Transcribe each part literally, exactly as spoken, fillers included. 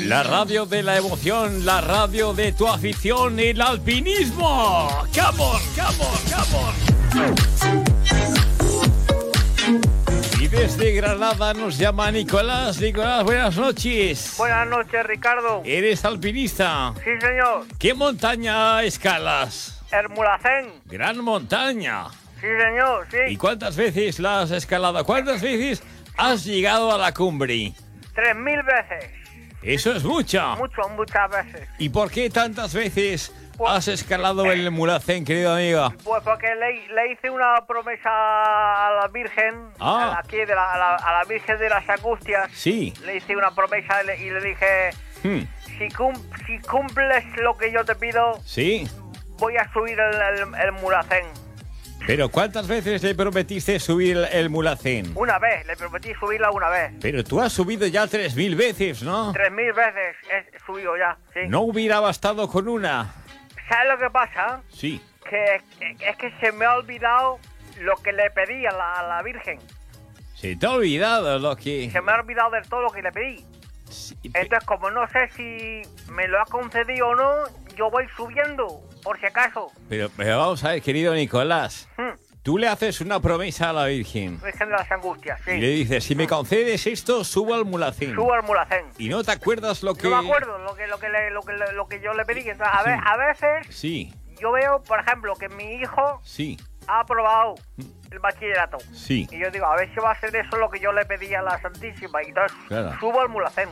La radio de la emoción, la radio de tu afición, el alpinismo. ¡Come on, come on, come on! Y desde Granada nos llama Nicolás. Nicolás, buenas noches. Buenas noches, Ricardo. ¿Eres alpinista? Sí, señor. ¿Qué montaña escalas? El Mulhacén. Gran montaña. Sí, señor, sí. ¿Y cuántas veces la has escalado? ¿Cuántas veces has llegado a la cumbre? Tres mil veces. Eso es mucho. Mucho, muchas veces. ¿Y por qué tantas veces Pues, has escalado el Mulhacén, querido amigo? Pues porque le, le hice una promesa a la Virgen, Ah. a la, aquí de la, a, la, a la Virgen de las Angustias. Sí. Le hice una promesa y le, y le dije, Hmm. si, cum, si cumples lo que yo te pido, Sí. voy a subir el, el, el Mulhacén. Pero ¿cuántas veces le prometiste subir el, el Mulhacén? Una vez, le prometí subirla una vez. Pero tú has subido ya tres mil veces, ¿no? Tres mil veces he subido ya, sí. ¿No hubiera bastado con una? ¿Sabes lo que pasa? Sí. Que, que es que se me ha olvidado lo que le pedí a la, a la Virgen. Se te ha olvidado lo que... Se me ha olvidado de todo lo que le pedí. Sí, pe- Entonces, como no sé si me lo ha concedido o no, yo voy subiendo, por si acaso. Pero, pero vamos a ver, querido Nicolás. Hmm, Tú le haces una promesa a la Virgen. Virgen de las Angustias, Y le sí. dices, si me concedes esto, subo al Mulhacén. Subo al Mulhacén. ¿Y no te acuerdas lo que...? No me acuerdo lo que, lo que, le- lo que, le- lo que yo le pedí. Entonces, a, ver, a veces Sí, yo veo, por ejemplo, que mi hijo sí, ha aprobado el bachillerato. sí. Y yo digo, a ver si va a ser eso lo que yo le pedí a la Santísima. Y entonces Claro. subo al Mulhacén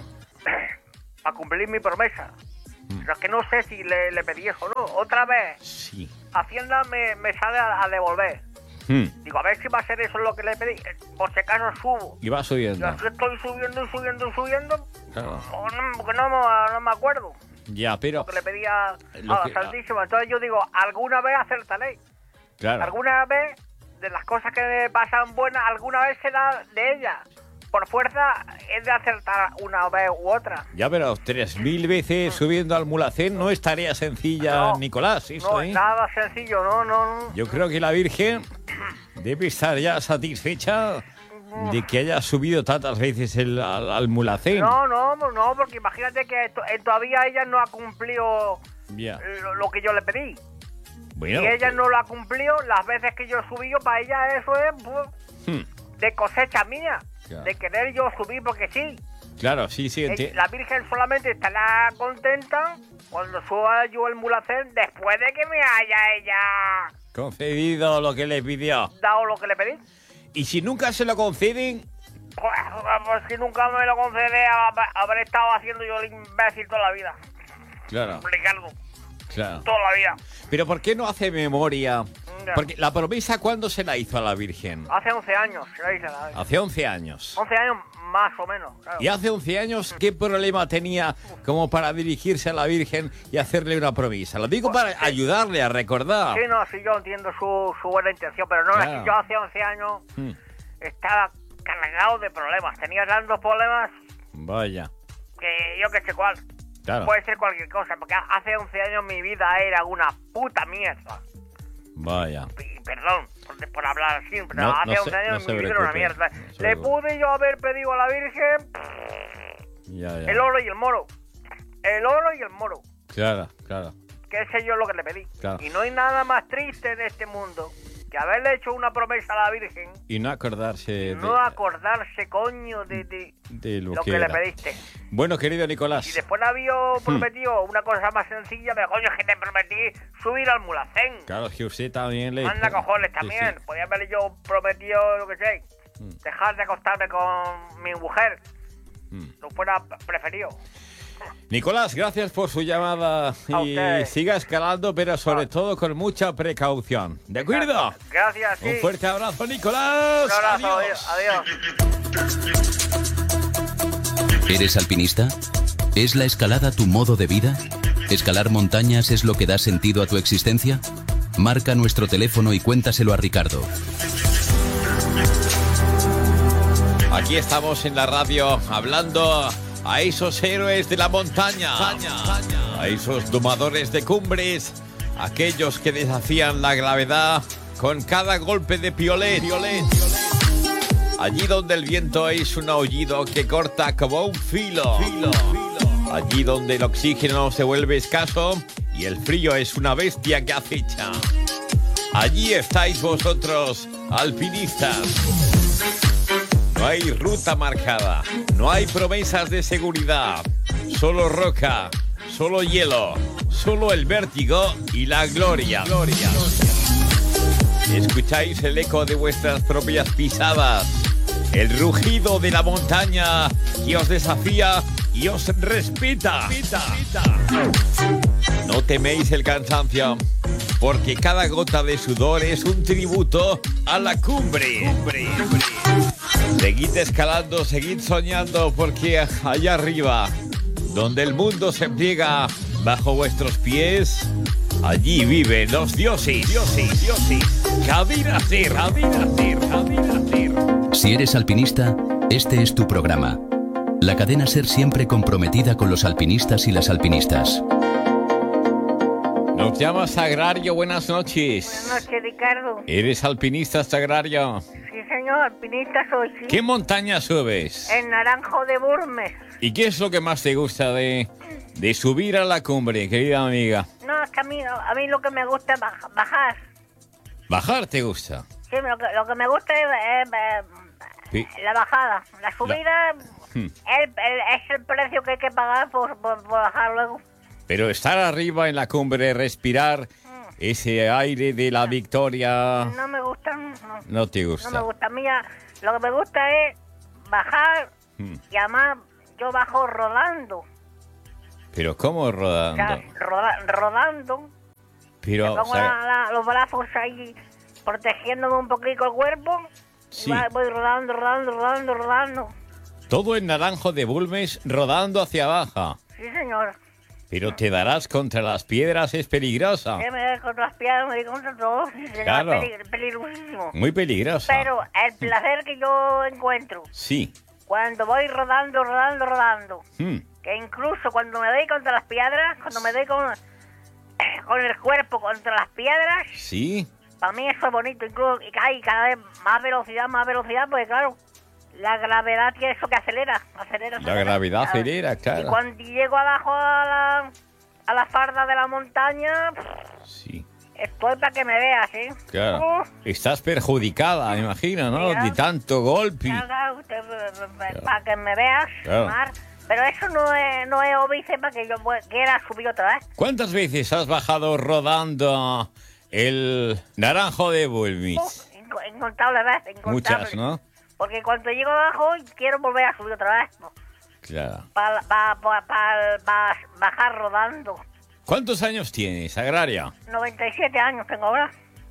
a cumplir mi promesa. Pero es que no sé si le, le pedí eso o no. Otra vez, Sí. Hacienda me, me sale a, a devolver. Hmm. Digo, a ver si va a ser eso lo que le pedí. Eh, Por si acaso subo. Y va subiendo. Yo estoy subiendo y subiendo y subiendo. Claro. o no- Porque no, me- no me acuerdo Ya, pero... lo que le pedía a Lo la que- Santísima. Entonces yo digo, alguna vez acertaré. Claro. Alguna vez, de las cosas que me pasan buenas, alguna vez será de ella. Por fuerza es de acertar una vez u otra. Ya, pero tres mil veces subiendo al Mulhacén no es tarea sencilla, No, Nicolás, eso, No, ¿eh? es nada sencillo, no, no, no. Yo creo que la Virgen debe estar ya satisfecha de que haya subido tantas veces el, al, al Mulhacén. No, no, no, porque imagínate que to- eh, todavía ella no ha cumplido Ya. lo, lo que yo le pedí. Bueno, Y ella no lo ha cumplido, las veces que yo he subido, para ella eso es pues, hmm, de cosecha mía. Claro. De querer yo subir porque sí. claro, sí, sí, Eh, enti- La Virgen solamente estará contenta cuando suba yo el Mulhacén después de que me haya ella concedido lo que le pidió. dado lo que le pedí. Y si nunca se lo conceden, Pues, pues si nunca me lo concede, hab- habré estado haciendo yo el imbécil toda la vida. claro, Ricardo, claro. toda la vida. Pero ¿por qué no hace memoria? Ya. Porque la promesa, ¿cuándo se la hizo a la Virgen? Hace once años, ¿sabéis? Hace once años. once años más o menos, claro. Y hace once años, ¿qué problema tenía como para dirigirse a la Virgen y hacerle una promesa? Lo digo para ayudarle a recordar. Sí, no, sí, yo entiendo su, su buena intención, pero no, Claro. es que yo hace once años Hmm, estaba cargado de problemas. Tenía tantos problemas Vaya, que yo que sé cuál. claro, Puede ser cualquier cosa, porque hace once años mi vida era una puta mierda. vaya. Y perdón por, por hablar así, pero No, hace no se- once años no se mi vida era una preocupe, mierda. no se Le preocupe. pude yo haber pedido a la Virgen Ya, ya. el oro y el moro. El oro y el moro. Claro, claro. Que sé yo lo que le pedí. Claro. Y no hay nada más triste de este mundo que haberle hecho una promesa a la Virgen Y no acordarse de, no acordarse, coño, de, de de lo, lo que, que le era. pediste. Bueno, querido Y Nicolás, después le había prometido una cosa más sencilla, pero coño, es que te prometí subir al Mulhacén. claro, que usted también le... Anda cojones Sí, también. sí. Podía haberle yo prometido, lo que sé, Mm. dejar de acostarme con mi mujer. Mm. No fuera preferido. Nicolás, gracias por su llamada A y usted. siga escalando, pero sobre Ah. todo con mucha precaución. ¿De acuerdo? Gracias, sí. Un fuerte abrazo, Nicolás. Un abrazo, Adiós. adiós. adiós. ¿Eres alpinista? ¿Es la escalada tu modo de vida? ¿Escalar montañas es lo que da sentido a tu existencia? Marca nuestro teléfono y cuéntaselo a Ricardo. Aquí estamos en la radio hablando a esos héroes de la montaña, a esos domadores de cumbres, aquellos que deshacían la gravedad con cada golpe de piolet. Allí donde el viento es un aullido que corta como un filo. allí donde el oxígeno se vuelve escaso y el frío es una bestia que acecha. Allí estáis vosotros, alpinistas. No hay ruta marcada, no hay promesas de seguridad, solo roca, solo hielo, solo el vértigo y la gloria. gloria. Escucháis el eco de vuestras propias pisadas, el rugido de la montaña que os desafía y os respeta. No teméis el cansancio, porque cada gota de sudor es un tributo a la cumbre. cumbre, cumbre. Seguid escalando, seguid soñando, porque allá arriba, donde el mundo se pliega bajo vuestros pies, allí viven los dioses, dioses, dioses. Javier Aser, Javier Aser, Javier Aser. Si eres alpinista, este es tu programa. La cadena SER, siempre comprometida con los alpinistas y las alpinistas. Nos llama Sagrario, buenas noches. Buenas noches, Ricardo. ¿Eres alpinista, Sagrario? Sí, señor, alpinista soy, sí. ¿Qué montaña subes? El Naranjo de Bulmes. ¿Y qué es lo que más te gusta de, de subir a la cumbre, querida amiga? No, es que a mí, a mí lo que me gusta es baj- bajar. ¿Bajar te gusta? Sí, lo que, lo que me gusta es, es, es Sí. la bajada. La subida Hmm. el, el, es el precio que hay que pagar por, por, por bajar luego. Pero estar arriba en la cumbre, respirar ese aire de la victoria, No me gusta, no. no te gusta. No me gusta. A mí ya, lo que me gusta es bajar Hmm. y además yo bajo rodando. Pero ¿cómo O rodando? sea, roda- rodando. Pero, Me pongo o sea, la- la- los brazos ahí protegiéndome un poquito el cuerpo. Sí. Y va- voy rodando, rodando, rodando, rodando. todo en Naranjo de Bulmes rodando hacia abajo. Sí, señor. Pero te darás contra las piedras, es peligrosa. Que me doy contra las piedras, me doy contra todo. Sí, señor, Claro. peli- peligrosísimo. Muy peligrosa. Pero el placer que yo encuentro Sí. cuando voy rodando, rodando, rodando, Hmm. que incluso cuando me doy contra las piedras, cuando me doy con, con el cuerpo contra las piedras, Sí. para mí eso es bonito. Incluso y hay cada vez más velocidad, más velocidad, porque claro, la gravedad tiene eso que acelera, acelera. La gravedad acelera, claro. Y cuando llego abajo a la, a la falda de la montaña, Sí. estoy para que me veas, ¿sí? Claro. Uf, Estás perjudicada, me imagino, ¿no? Mira. De tanto golpe. Claro, usted, para que me veas, Claro. Mar. Pero eso no es, no es óbice para que yo pu- quiera subir otra vez. ¿Cuántas veces has bajado rodando el Naranjo de Bulmes? Uf, inco- incontables veces, incontables. Muchas, ¿no? Porque cuando llego abajo quiero volver a subir otra vez. Claro. Para pa, pa, pa- pa- bajar rodando. ¿Cuántos años tienes, Agraria? noventa y siete años tengo ahora.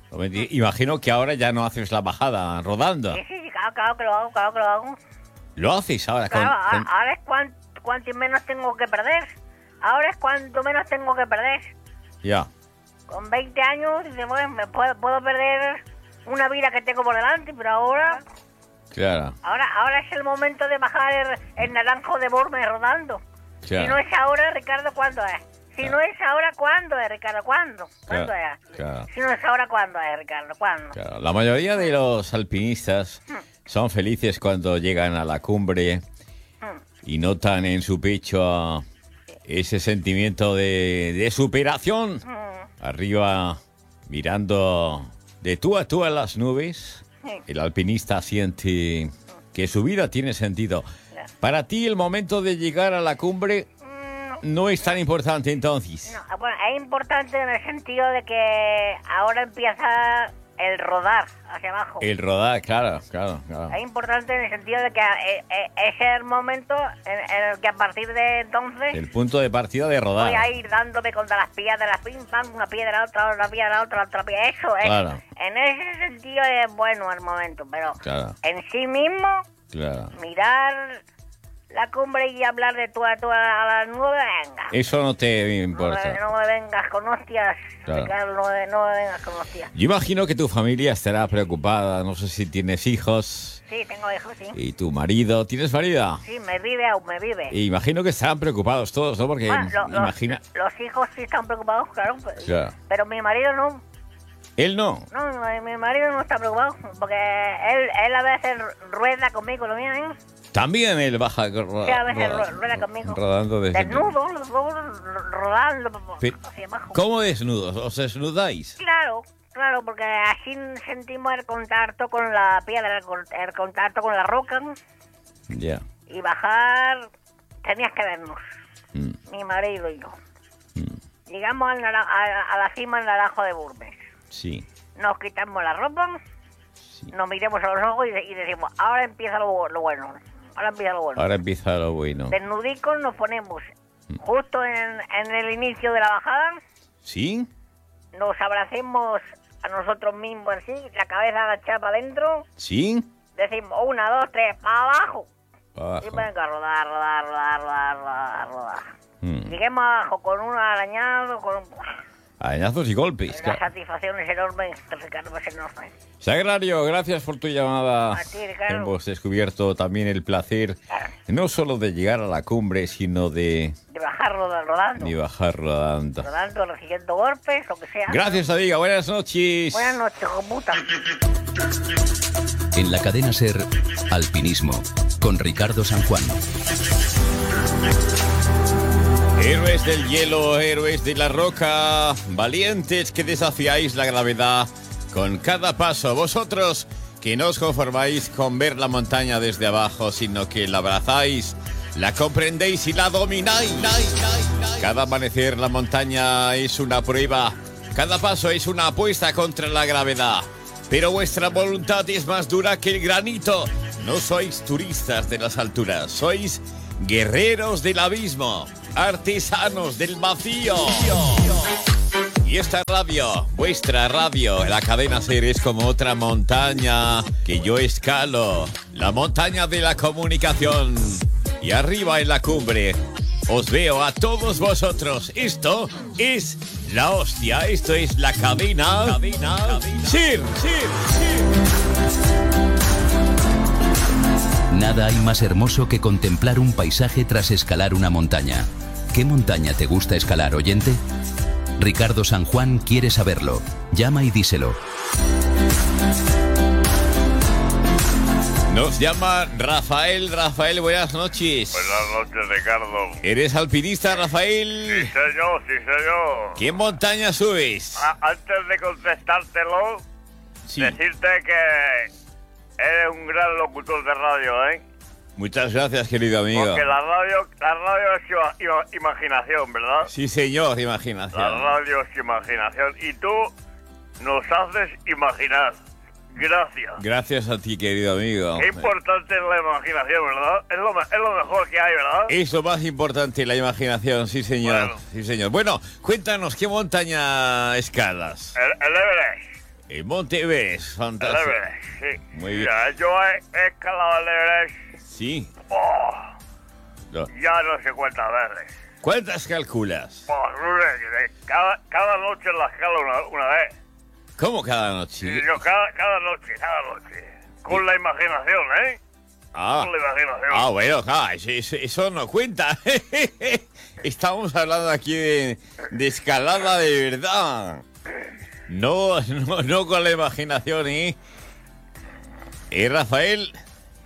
Imagino que ahora ya no haces la bajada rodando. Sí, sí, sí, claro, claro que lo hago, claro que lo hago. Lo haces ahora con... Claro, a- con- ahora es cuan- cuanto menos tengo que perder. Ahora es cuanto menos tengo que perder. Ya. Con veinte años, dice, bueno, me puedo, puedo perder una vida que tengo por delante, pero ahora, Claro. ahora, ahora es el momento de bajar el, el Naranjo de Bulmes rodando. Claro. Si no es ahora, Ricardo, ¿cuándo es? Si Claro. no es ahora, ¿cuándo es, Ricardo? ¿Cuándo? ¿Cuándo Claro, es? claro. Si no es ahora, ¿cuándo es, Ricardo? ¿Cuándo? Claro. La mayoría de los alpinistas son felices cuando llegan a la cumbre Hmm. y notan en su pecho ese sentimiento de, de superación. Mm, Arriba, mirando de tú a tú a las nubes, Sí. el alpinista siente que su vida tiene sentido. Claro. Para ti, el momento de llegar a la cumbre mm, no es tan importante entonces. No, bueno, es importante en el sentido de que ahora empieza el rodar hacia abajo. El rodar, claro, claro, claro. Es importante en el sentido de que eh, eh, ese es el momento en, en el que a partir de entonces El punto de partida de voy a rodar. ir dándome contra las piedras, pim, pam, una piedra, otra, otra piedra, otra, otra piedra. Eso es. Claro. En ese sentido es bueno el momento, pero Claro, en sí mismo, claro. mirar la cumbre y hablar de tú a tú a las nubes, venga. Eso no te No me, importa. no me vengas con hostias, Claro. Ricardo, no, me- no me vengas con hostias. Yo imagino que tu familia estará preocupada. No sé si tienes hijos Sí, tengo hijos, sí. y tu marido. ¿Tienes marido? Sí, me vive aún, me vive. Y imagino que estarán preocupados todos, ¿no? Porque Bueno, lo- lo- imagina... los hijos sí están preocupados, claro, pero, Claro. pero mi marido no. Él no. No, mi, mi marido no está preocupado, porque él, él a veces rueda conmigo, ¿lo mío? ¿eh? También él baja ro- Sí, a veces ro- ro- rueda conmigo. rodando desde... Desnudo, los dos ro- rodando Pero, hacia abajo. ¿cómo desnudos? ¿Os desnudáis? Claro, claro, porque así sentimos el contacto con la piedra, el, con- el contacto con la roca. Ya. Y bajar, tenías que vernos, Mm, mi marido y yo. mm, Llegamos al nara- a, a la cima del Naranjo de Burmes. sí, Nos quitamos la ropa, sí. nos miremos a los ojos y, y decimos, ahora empieza lo, lo bueno. Ahora empieza lo bueno. Ahora empieza lo bueno. Desnudicos nos ponemos justo en, en el inicio de la bajada, ¿Sí? nos abracemos a nosotros mismos así, la cabeza agachada para adentro, ¿Sí? decimos una, dos, tres, para abajo. Abajo. Y venga, rodar, rodar, rodar, rodar, rodar, rodar. Mm. Lleguemos abajo con un arañado, con un... Arañazos y golpes. La claro. satisfacción es enorme, Ricardo, es enorme. Sagrario, gracias por tu llamada. A ti, Ricardo. Hemos descubierto también el placer no solo de llegar a la cumbre, sino de, De bajar rodando, rodando, de bajar rodando. rodando, recibiendo golpes, lo que sea. Gracias, amiga. Buenas noches. Buenas noches, hijo puta. En la cadena SER, Alpinismo, con Ricardo San Juan. Héroes del hielo, héroes de la roca, valientes que desafiáis la gravedad con cada paso. Vosotros que no os conformáis con ver la montaña desde abajo, sino que la abrazáis, la comprendéis y la domináis. Cada amanecer la montaña es una prueba, cada paso es una apuesta contra la gravedad. Pero vuestra voluntad es más dura que el granito. No sois turistas de las alturas, sois guerreros del abismo, artesanos del vacío. Y esta radio, vuestra radio, la cadena SER, es como otra montaña que yo escalo, la montaña de la comunicación. Y arriba en la cumbre os veo a todos vosotros. Esto es la hostia, esto es la cadena, cadena SER, SER, SER. Nada hay más hermoso que contemplar un paisaje tras escalar una montaña. ¿Qué montaña te gusta escalar, oyente? Ricardo San Juan quiere saberlo. Llama y díselo. Nos llama Rafael. Rafael, buenas noches. Buenas noches, Ricardo. ¿Eres alpinista, Sí, Rafael? señor, sí, señor. ¿Qué montaña subes? A- antes de contestártelo, Sí. decirte que eres un gran locutor de radio, ¿eh? Muchas gracias, querido amigo. Porque la radio, la radio es ima- ima- imaginación, ¿verdad? Sí, señor, La imaginación. radio es imaginación y tú nos haces imaginar. Gracias. Gracias a ti, querido amigo. Qué importante es la imaginación, ¿verdad? Es lo, me- es lo mejor que hay, ¿verdad? Es lo más importante, la imaginación, sí, señor. Bueno. Sí, señor. Bueno, cuéntanos, ¿qué montaña escalas? El, el Everest. El Monte Everest, El fantástico. Everest, sí. Muy bien. Mira, yo he, he escalado el Everest. Sí. Oh, No. ya no sé cuántas veces. ¿Cuántas calculas? Oh, no sé, cada, cada noche la escalo una, una vez. ¿Cómo cada Y noche? yo cada, cada noche, cada noche. Con la imaginación, ¿eh? Ah, Con la imaginación. ah bueno, claro, eso, eso- eso no cuenta. Estamos hablando aquí de, de escalada de verdad. No, no, no con la imaginación, ¿eh? ¿Eh, Rafael?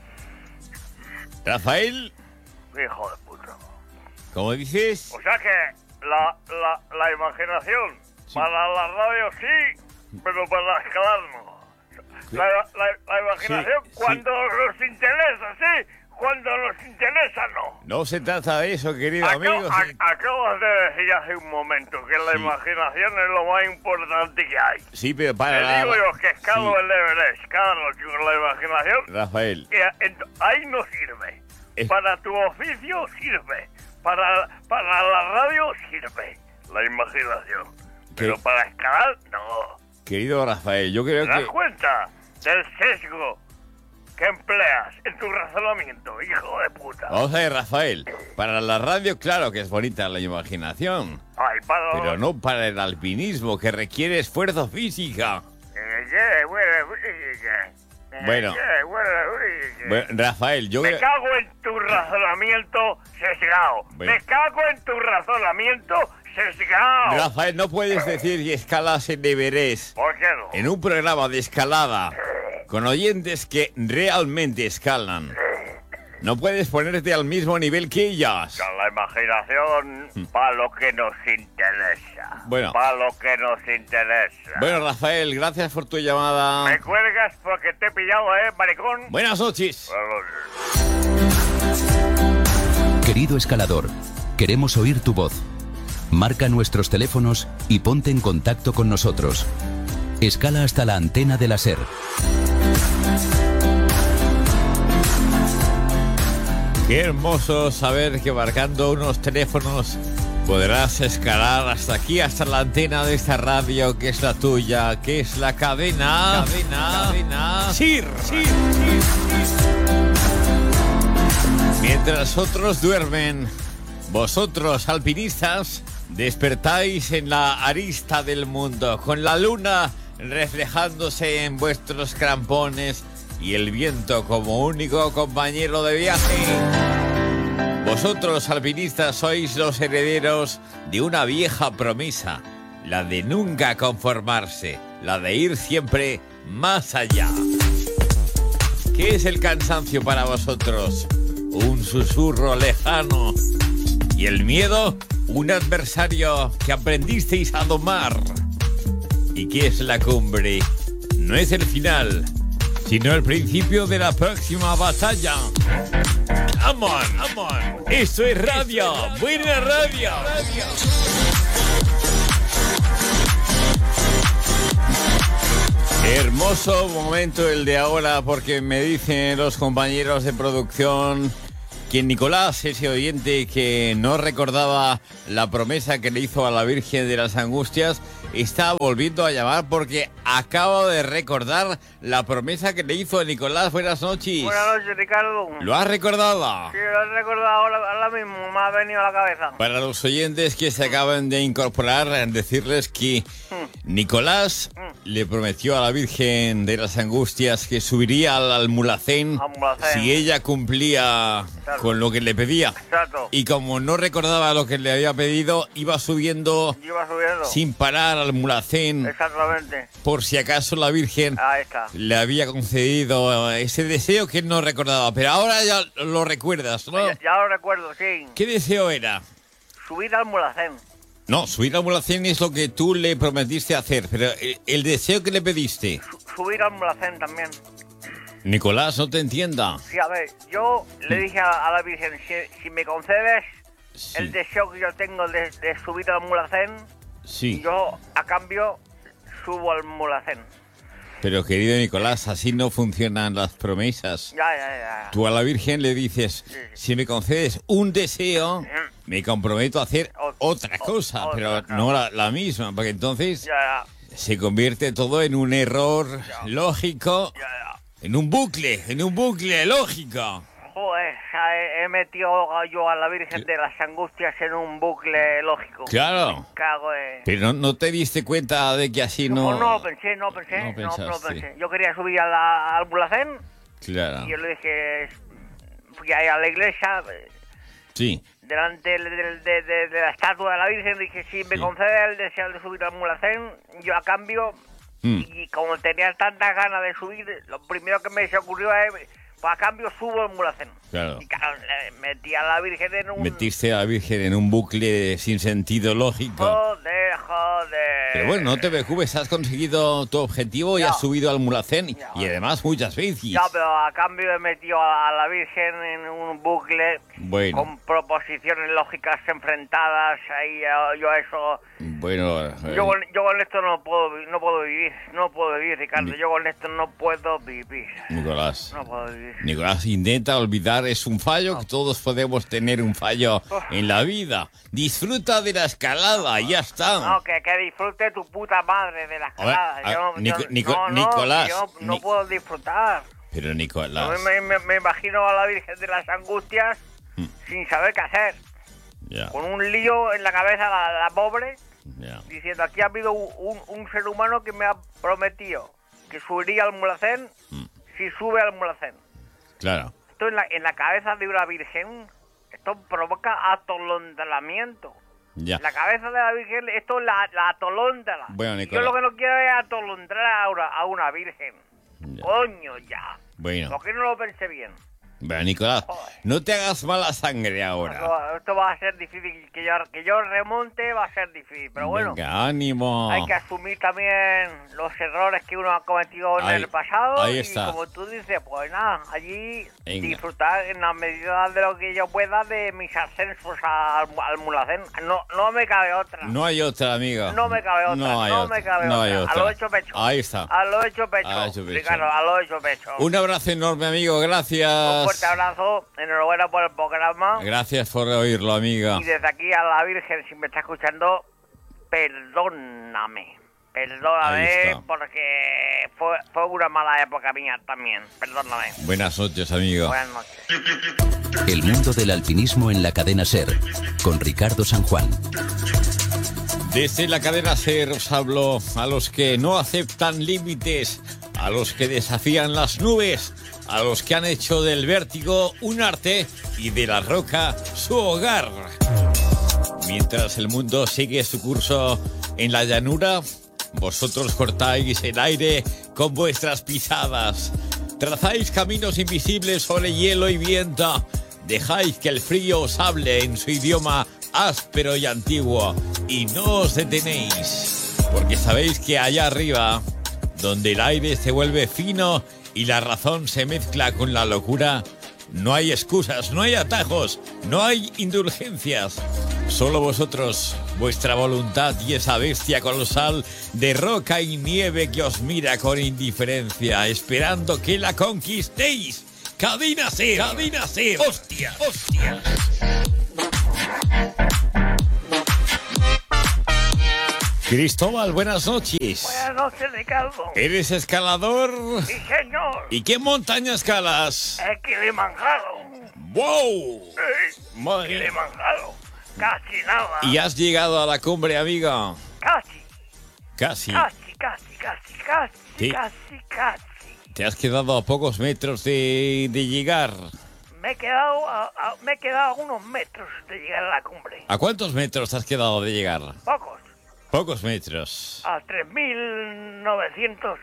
¿Rafael? Hijo de puta. ¿Cómo dices? O sea que la, la, la imaginación Sí. para la radio sí, pero para escalar no. La, la, la imaginación Sí, sí. cuando nos interesa, sí, cuando nos interesa no. No se trata de eso, querido Acabo- amigo. a- sí. acabas de decir hace un momento que la Sí. imaginación es lo más importante que hay. Sí, pero para... Te la- digo yo que escalo Sí, el Everest cada noche con la imaginación. Rafael, Y ent- ahí no sirve. Es- Para tu oficio sirve. Para, para la radio sirve la imaginación. Pero ¿Qué? para escalar, no. querido Rafael, yo creo ¿Te das que... cuenta del sesgo que empleas en tu razonamiento, hijo de puta? Vamos a ver, Rafael, para la radio, claro que es bonita la imaginación, Ay, para... pero no para el alpinismo, que requiere esfuerzo físico. Eh, eh, bueno, eh, eh, Bueno. eh, bueno, eh, Bueno, Rafael, yo Me creo... cago en tu razonamiento sesgado. Bueno. Me cago en tu razonamiento sesgado. Rafael, no puedes decir que escalas en Everest ¿Por qué no? en un programa de escalada con oyentes que realmente escalan. No puedes ponerte al mismo nivel que ellas. Con la imaginación, para lo que nos interesa. Bueno. Para lo que nos interesa. Bueno, Rafael, gracias por tu llamada. Me cuelgas porque te he pillado, ¿eh, maricón? Buenas noches. Querido escalador, queremos oír tu voz. Marca nuestros teléfonos y ponte en contacto con nosotros. Escala hasta la antena de la SER. Qué hermoso saber que marcando unos teléfonos podrás escalar hasta aquí, hasta la antena de esta radio que es la tuya, que es la cadena... Cadena... Cadena... SER. SER. Mientras otros duermen, vosotros, alpinistas, despertáis en la arista del mundo, con la luna reflejándose en vuestros crampones y el viento como único compañero de viaje. Vosotros, alpinistas, sois los herederos de una vieja promesa, la de nunca conformarse, la de ir siempre más allá. ¿Qué es el cansancio para vosotros? Un susurro lejano. ¿Y el miedo? Un adversario que aprendisteis a domar. ¿Y qué es la cumbre? No es el final, sino el principio de la próxima batalla. ¡Come on! ¡Come on! ¡Esto es radio! ¡Buena radio! Hermoso momento el de ahora, porque me dicen los compañeros de producción que Nicolás, ese oyente que no recordaba la promesa que le hizo a la Virgen de las Angustias, está volviendo a llamar porque acabo de recordar la promesa que le hizo a Nicolás. Buenas noches. Buenas noches, Ricardo. ¿Lo has recordado? Sí, lo he recordado ahora, ahora mismo, me ha venido a la cabeza. Para los oyentes que se acaban de incorporar, decirles que Nicolás le prometió a la Virgen de las Angustias que subiría al Almulacén, Almulacén. si ella cumplía Exacto. con lo que le pedía. Exacto. Y como no recordaba lo que le había pedido, iba subiendo Yo iba subiendo. sin parar al Almulacén, Exactamente. por si acaso la Virgen Ahí está. le había concedido ese deseo que él no recordaba. Pero ahora ya lo recuerdas, ¿no? Ya, ya lo recuerdo, sí. ¿Qué deseo era? Subir al Mulacén. No, subir al Mulacén es lo que tú le prometiste hacer, pero el, el deseo que le pediste. Su- subir al Mulacén también. Nicolás, no te entienda. Sí, a ver, yo le dije a, a la Virgen, si, si me concedes Sí. el deseo que yo tengo de, de subir al Mulacén, Sí, yo a cambio subo al Mulacén. pero querido Nicolás, así no funcionan las promesas. Ya, ya, ya. Tú a la Virgen le dices, Sí. si me concedes un deseo, me comprometo a hacer O- otra o- cosa, otra, pero claro. no la, la misma, porque entonces Ya, se convierte todo en un error lógico, ya, ya. en un bucle, en un bucle lógico. Joder, ya he, he metido yo a la Virgen de las Angustias en un bucle lógico. Claro. Cago en... Pero no, no te diste cuenta de que así no... No, no lo pensé, no pensé, No no, no, pensaste. pensé. Yo quería subir a la, al Mulacén Claro. y yo le dije, fui ahí a la iglesia, eh, Sí, delante de, de- de- de- de la estatua de la Virgen, dije, si me Sí. concede el deseo de subir al Mulacén, yo a cambio, Mm. y como tenía tantas ganas de subir, lo primero que me se ocurrió es, pues a cambio subo al Mulacén. claro. Y claro, le metí a la Virgen en un... Metiste a la Virgen en un bucle sin sentido lógico. Joder, joder. Pero bueno, no te preocupes, has conseguido tu objetivo y Ya. has subido al Mulacén. Ya. Y además muchas veces. Ya, pero a cambio he metido a la Virgen en un bucle Bueno. con proposiciones lógicas enfrentadas. Ahí eh, yo eso... Bueno, eh, Yo con, yo con esto no puedo, vi- no puedo vivir, no puedo vivir, Ricardo. Ni- Yo con esto no puedo vivir. Nicolás. No puedo vivir. Nicolás, intenta olvidar, es un fallo, que todos podemos tener un fallo en la vida. Disfruta de la escalada, y ya está. No, que, que disfrute tu puta madre de la A ver, escalada. a- Yo, Nico- yo- Nico- no, no, Nicolás, Yo no Ni- puedo disfrutar. Pero Yo Nicolás, me, me- me imagino a la Virgen de las Angustias Mm. sin saber qué hacer. ya, Con un lío en la cabeza, la, la pobre, ya. diciendo, aquí ha habido un, un ser humano que me ha prometido que subiría al Mulacén Mm. si sube al Mulacén. Claro, Esto en la, en la cabeza de una virgen, esto provoca atolondramiento. ya. La cabeza de la virgen, esto la, la atolóndra. Bueno, Yo Nicolás. lo que no quiero es atolondrar a una, a una virgen. Ya. Coño, ya. Bueno, ¿Por qué no lo pensé bien? Bueno, Nicolás, no te hagas mala sangre ahora. Esto, esto va a ser difícil, que yo, que yo remonte va a ser difícil, pero bueno. Venga, ánimo. Hay que asumir también los errores que uno ha cometido en Ahí- el pasado. ahí y está. como tú dices, pues nada, allí Venga. disfrutar en la medida de lo que yo pueda de mis ascensos al, al Mulhacén. No, no me cabe otra. No hay otra, amigo. No me cabe otra, No hay no otra. me cabe no otra. hay A otra. lo hecho pecho. Ahí está. A lo hecho pecho. A lo hecho pecho. Ricardo, a lo hecho pecho. Un abrazo enorme, amigo. Gracias. Un fuerte abrazo, enhorabuena por el programa. Gracias por oírlo, amiga. Y desde aquí a la Virgen, si me está escuchando, perdóname. Ahí Perdóname está. porque fue, fue una mala época mía también. Perdóname. Buenas noches, amigo. Buenas noches. El mundo del alpinismo en la cadena SER, con Ricardo San Juan. Desde la cadena SER os hablo a los que no aceptan límites, a los que desafían las nubes, a los que han hecho del vértigo un arte y de la roca su hogar. Mientras el mundo sigue su curso en la llanura, vosotros cortáis el aire con vuestras pisadas. Trazáis caminos invisibles sobre hielo y viento. Dejáis que el frío os hable en su idioma áspero y antiguo. Y no os detenéis, porque sabéis que allá arriba, donde el aire se vuelve fino y la razón se mezcla con la locura, no hay excusas, no hay atajos, no hay indulgencias. Solo vosotros, vuestra voluntad y esa bestia colosal de roca y nieve que os mira con indiferencia, esperando que la conquistéis. ¡Cadena SER! ¡Cadena SER! ¡Hostia! ¡Hostia! Cristóbal, buenas noches. Buenas noches, Ricardo. ¿Eres escalador? Sí, señor. ¿Y qué montaña escalas? El Kilimanjaro. ¡Wow! Sí, Madre mía. Kilimanjaro. Casi nada. ¿Y has llegado a la cumbre, amiga? Casi, Casi. casi, casi, casi, casi, Sí. casi, casi. Te has quedado a pocos metros de, de llegar. Me he quedado a, a- me he quedado a unos metros de llegar a la cumbre. ¿A cuántos metros has quedado de llegar? Pocos. Pocos metros. A tres mil novecientos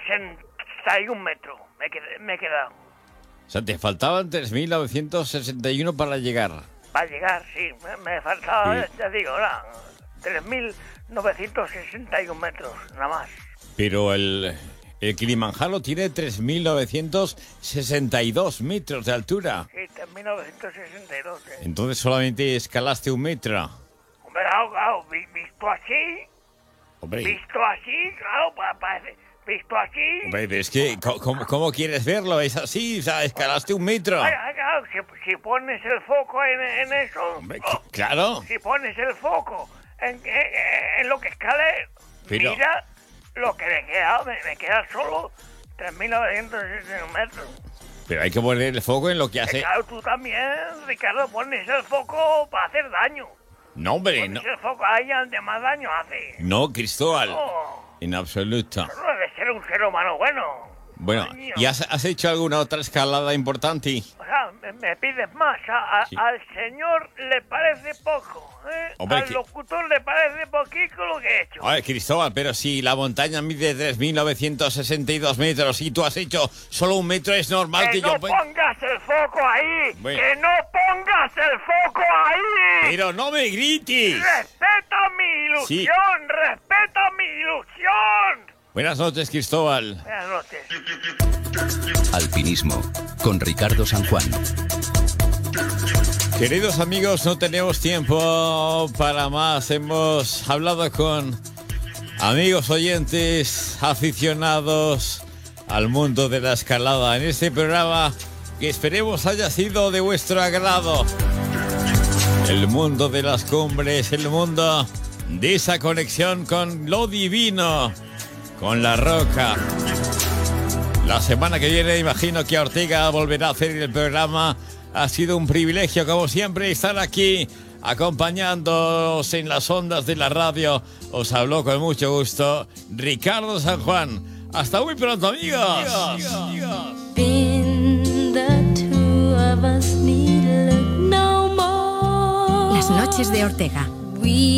sesenta y uno metros me, qued- me he quedado. O sea, te faltaban tres mil novecientos sesenta y uno para llegar. Va a llegar, sí. Me, me faltaba, Sí. ya digo, ahora, tres mil novecientos sesenta y uno metros, nada más. Pero el, el Kilimanjaro tiene tres mil novecientos sesenta y dos metros de altura. Sí, tres mil novecientos sesenta y dos. eh. Entonces solamente escalaste un metro. Hombre, claro, claro, vi- visto así, Hombre, visto así, claro, pa- parece, visto así. hombre, pero es que, co- ¿cómo, cómo quieres verlo? Es así, o sea, escalaste un metro. Ay, ay, claro, si, si pones el foco en, en eso, Hombre, oh, que- claro. si pones el foco en, en, en lo que escalé, Pero- mira lo que me queda, me, me queda solo tres mil novecientos sesenta y uno metros. Pero hay que poner el foco en lo que Eh, hace... Claro, tú también, Ricardo, pones el foco para hacer daño. No, hombre, Pones no. el foco ahí donde más daño hace. No, Cristóbal. No, En absoluto. no debe ser un ser humano bueno. Bueno, Coño. ¿y has, has hecho alguna otra escalada importante? O sea, me, me pides más. A- a- Sí. Al señor le parece poco, ¿eh? Hombre, al que- locutor le parece poquito lo que he hecho. Oye, Cristóbal, pero si la montaña mide tres mil novecientos sesenta y dos metros y tú has hecho solo un metro, es normal que que no yo... pues- pongas el foco ahí. Bueno. Que no pongas el foco ahí. Pero no me grites. Respeta mi ilusión. Respeta mi ilusión. Buenas noches, Cristóbal. Buenas noches. Alpinismo, con Ricardo San Juan. Queridos amigos, no tenemos tiempo para más. Hemos hablado con amigos oyentes, aficionados al mundo de la escalada en este programa que esperemos haya sido de vuestro agrado. El mundo de las cumbres, el mundo de esa conexión con lo divino, con la roca. La semana que viene imagino que Ortega volverá a hacer el programa. Ha sido un privilegio, como siempre, estar aquí acompañándoos en las ondas de la radio. Os habló con mucho gusto Ricardo San Juan. Hasta muy pronto, amigos. Been the two of us need look no more. Las noches de Ortega. We